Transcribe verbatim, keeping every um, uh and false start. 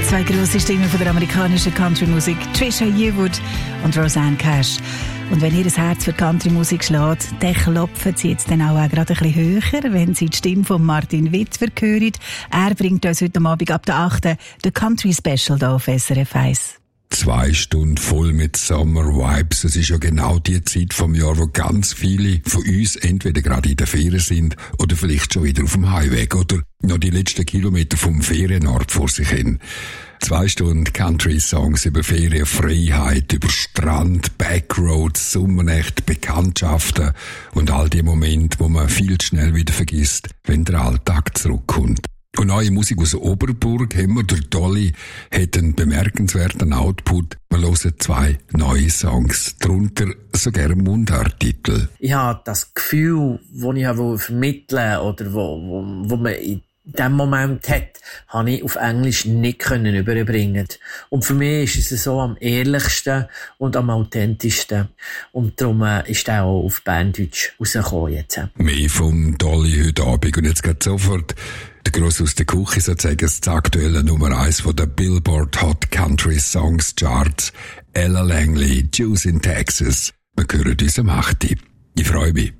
Zwei grosse Stimmen von der amerikanischen Country-Musik, Trisha Yearwood und Rosanne Cash. Und wenn ihr das Herz für Country-Musik schlägt, dann klopfen sie jetzt dann auch, auch gerade ein bisschen höher, wenn sie die Stimme von Martin Witwer hören. Er bringt uns heute Abend ab der achten den Country-Special hier auf S R F eins. Zwei Stunden voll mit Summer Vibes. Es ist ja genau die Zeit vom Jahr, wo ganz viele von uns entweder gerade in der Ferien sind oder vielleicht schon wieder auf dem Heimweg oder noch die letzten Kilometer vom Ferienort vor sich hin. Zwei Stunden Country-Songs über Ferien, Freiheit, über Strand, Backroads, Sommernächte, Bekanntschaften und all die Momente, wo man viel zu schnell wieder vergisst, wenn der Alltag zurückkommt. Und neue Musik aus Oberburg haben wir. Der Dolly hat einen bemerkenswerten Output. Wir hören zwei neue Songs, darunter sogar einen Mundarttitel. Ich habe das Gefühl, das ich vermitteln wollte, oder wo, wo, wo man in diesem Moment hat, habe ich auf Englisch nicht können überbringen. Und für mich ist es so am ehrlichsten und am authentischsten. Und darum äh, ist der auch auf Berndeutsch rausgekommen jetzt. Mehr vom Dolly heute Abend. Und jetzt geht sofort der Gross aus der Küche, sozusagen das aktuelle Nummer eins von der Billboard Hot Country Songs Charts. Ella Langley, Juice in Texas. Wir hören uns am achten. Ich freue mich.